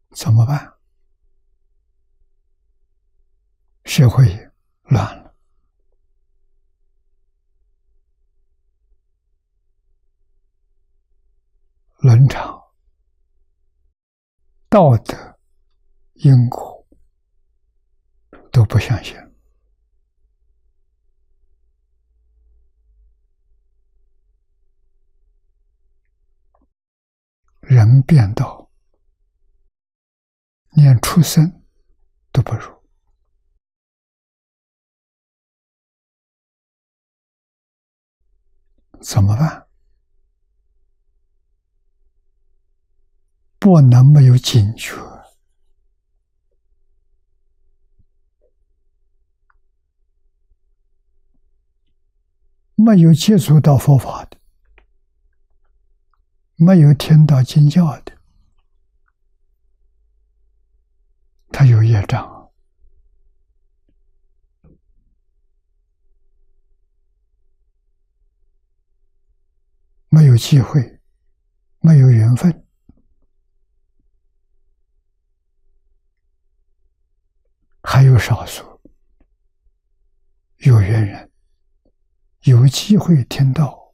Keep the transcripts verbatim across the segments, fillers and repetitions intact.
怎么办？社会乱了，伦常、道德、因果都不相信。人变道，连畜生都不如。怎么办？不能没有警觉。没有接触到佛法的，没有听到经教的，他有业障，没有机会，没有缘分。还有少数有缘人有机会听到，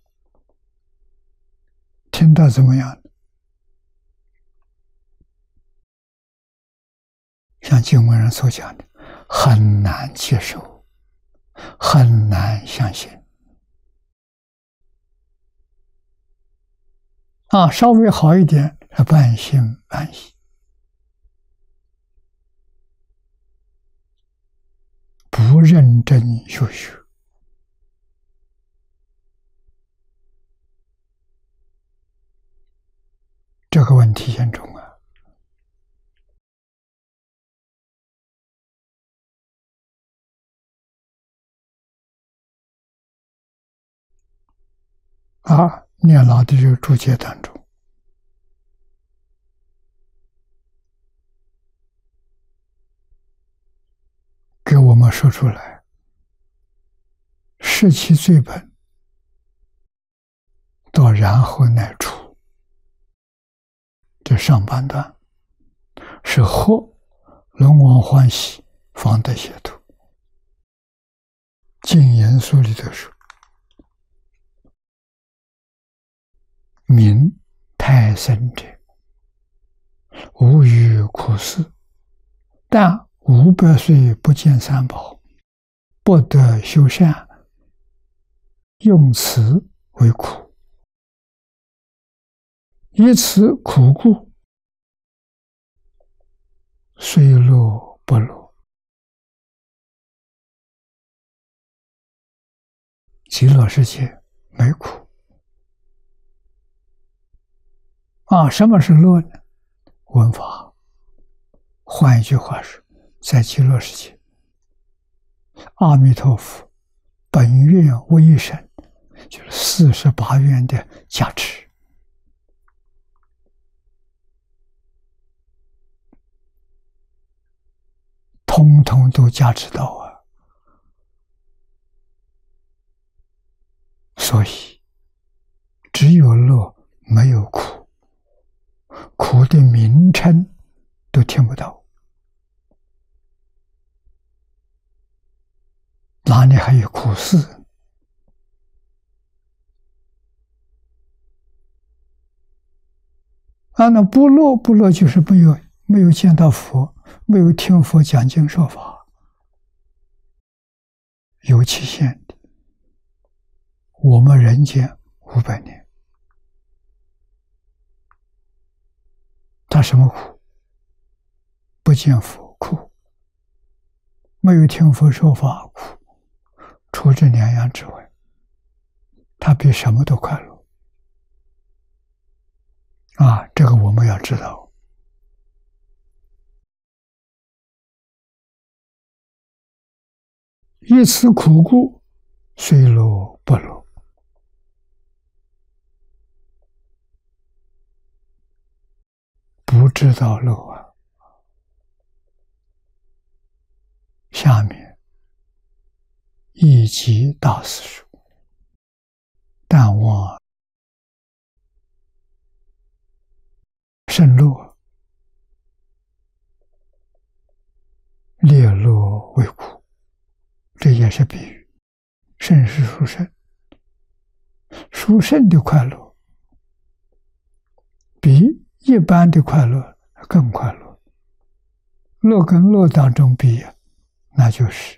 听到怎么样？像经文上所讲的，很难接受，很难相信。啊，稍微好一点，半信半疑，不认真修学，这个问题严重啊！啊，念老的这个注解当中，给我们说出来，视其罪本，到然后乃出。这上半段是惑轮王欢喜方得解脱。净言书里头说，民太深者，无余苦事，但五百岁不见三宝，不得修善，用此为苦。以此苦故，虽乐不乐。极乐世界没苦啊！什么是乐呢？闻法。换一句话说，在极乐世界，阿弥陀佛本愿威神，就是四十八愿的加持，通通都加持到啊！所以只有乐，没有苦，苦的名称都听不到，哪里还有苦事？啊，那不乐不乐就是没有没有见到佛，没有听佛讲经说法，有期限的。我们人间五百年，他什么苦？不见佛苦，没有听佛说法苦。除这两样之外，他比什么都快乐啊！这个我们要知道。以此苦故，虽乐不乐。不知道乐啊！下面一集大师说，但望甚乐， 些比喻，甚是殊胜。殊胜的快乐，比一般的快乐更快乐。乐跟乐当中比，那就是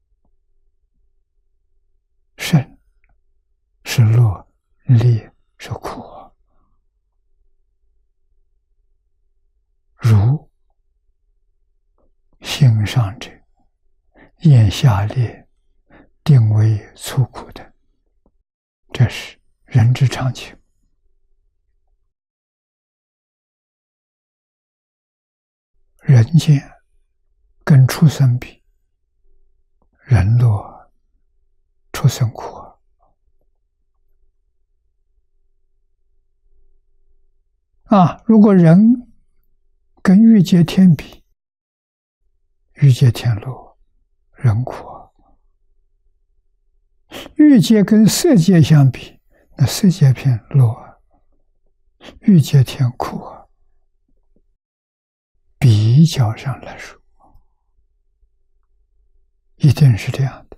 胜是乐，烈是苦。如心上者，厌下劣，定为粗苦的，这是人之常情。人间跟畜生比，人乐，畜生苦。啊，如果人跟欲界天比，欲界天乐，人苦。欲界跟色界相比，那色界片乐，欲界天苦。比较上来说，一定是这样的。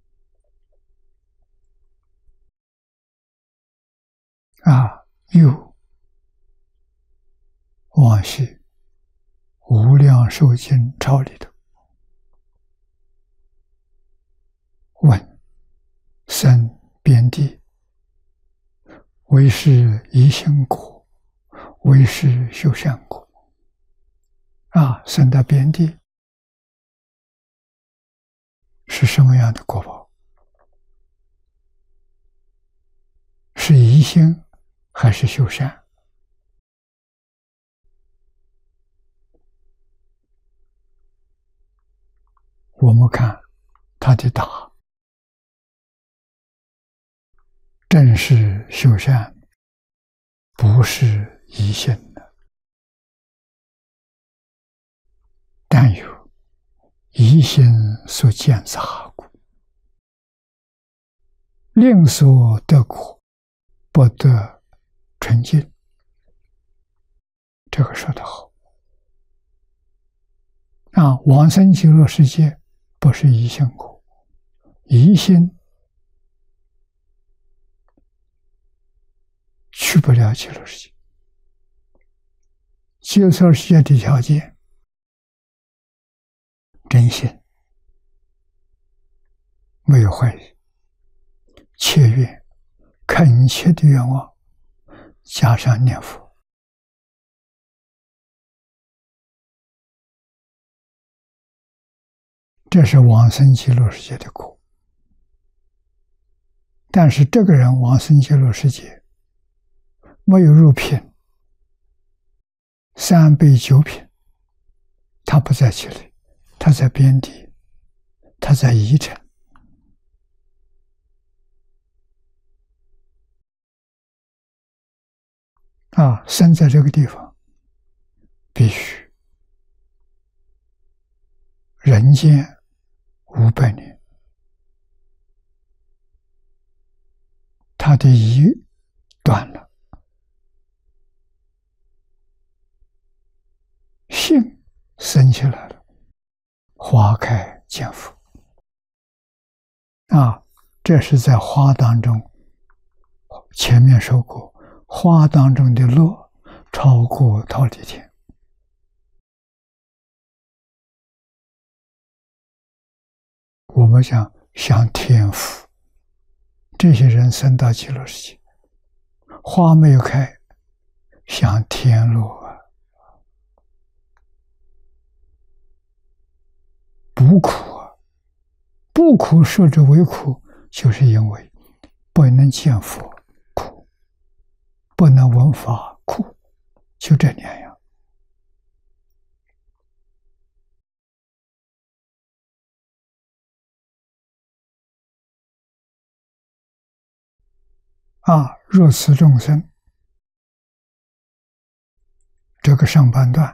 啊，有往昔无量寿经钞里头问生边地，为是一心果，为是修善果。啊，生到边地是什么样的果报？是疑心还是修善？我们看他的答，正是修善，不是疑心的。但有疑心所见杂故，令所得果不得纯净。这个说得好。啊，往生极乐世界不是疑心果，疑心去不了极乐世界。极乐世界的条件，真心，没有坏意，切愿，恳切的愿望，加上念佛。这是往生极乐世界的果。但是这个人往生极乐世界，没有入品，三杯九品，他不在这里，他在边地，他在宜城。啊，生在这个地方，必须人间五百年，他的疑断了，性生起来了，花开见佛。啊，这是在花当中，前面说过，花当中的乐超过忉利天。我们想想天福，这些人生到极乐世界，花没有开，享天乐啊，不苦啊，不苦说之为苦，就是因为不能见佛苦，不能闻法苦，就这两样。啊，若此众生，这个上半段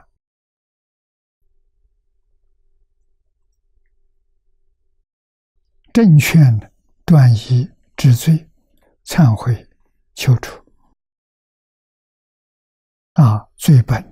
正劝断疑知罪，忏悔求除。啊，罪本